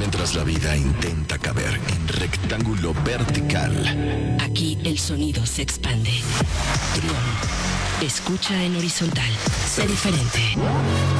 Mientras la vida intenta caber en rectángulo vertical. Aquí el sonido se expande. Trión. Escucha en horizontal. Sé diferente.